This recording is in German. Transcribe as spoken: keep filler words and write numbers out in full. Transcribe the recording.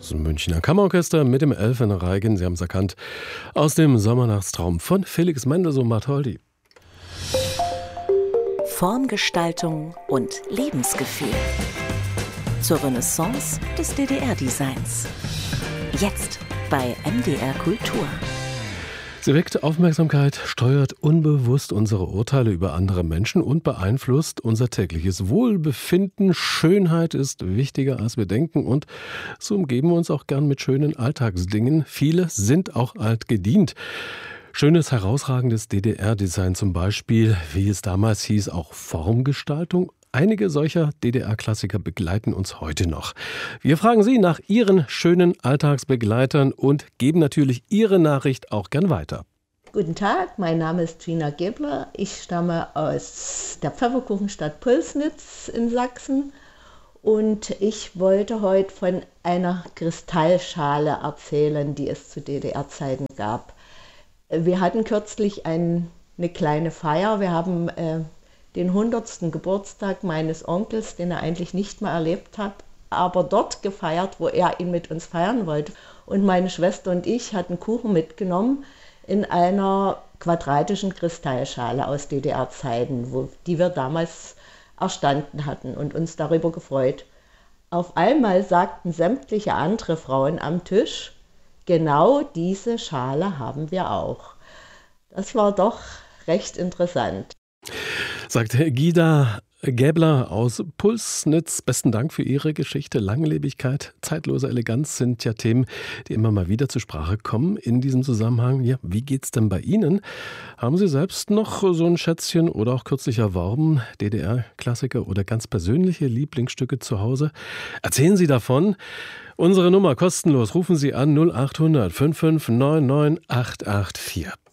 Das Münchner Kammerorchester mit dem Elfenreigen, Sie haben es erkannt, aus dem Sommernachtstraum von Felix Mendelssohn Bartholdy. Formgestaltung und Lebensgefühl zur Renaissance des D D R-Designs. Jetzt bei M D R Kultur. Sie weckt Aufmerksamkeit, steuert unbewusst unsere Urteile über andere Menschen und beeinflusst unser tägliches Wohlbefinden. Schönheit ist wichtiger, als wir denken, und so umgeben wir uns auch gern mit schönen Alltagsdingen. Viele sind auch altgedient. Schönes, herausragendes D D R-Design zum Beispiel, wie es damals hieß, auch Formgestaltung. Einige solcher D D R-Klassiker begleiten uns heute noch. Wir fragen Sie nach Ihren schönen Alltagsbegleitern und geben natürlich Ihre Nachricht auch gern weiter. Guten Tag, mein Name ist Gina Gebler. Ich stamme aus der Pfefferkuchenstadt Pulsnitz in Sachsen und ich wollte heute von einer Kristallschale erzählen, die es zu D D R-Zeiten gab. Wir hatten kürzlich ein, eine kleine Feier. Wir haben äh, den hundertsten Geburtstag meines Onkels, den er eigentlich nicht mehr erlebt hat, aber dort gefeiert, wo er ihn mit uns feiern wollte. Und meine Schwester und ich hatten Kuchen mitgenommen in einer quadratischen Kristallschale aus D D R-Zeiten, wo, die wir damals erstanden hatten und uns darüber gefreut. Auf einmal sagten sämtliche andere Frauen am Tisch, genau diese Schale haben wir auch. Das war doch recht interessant. Sagt Gida Gäbler aus Pulsnitz. Besten Dank für Ihre Geschichte. Langlebigkeit, zeitlose Eleganz sind ja Themen, die immer mal wieder zur Sprache kommen in diesem Zusammenhang. Ja, wie geht's denn bei Ihnen? Haben Sie selbst noch so ein Schätzchen oder auch kürzlich erworben, D D R-Klassiker oder ganz persönliche Lieblingsstücke zu Hause? Erzählen Sie davon. Unsere Nummer kostenlos. Rufen Sie an null acht hundert fünfundfünfzig neunundneunzig acht acht vier.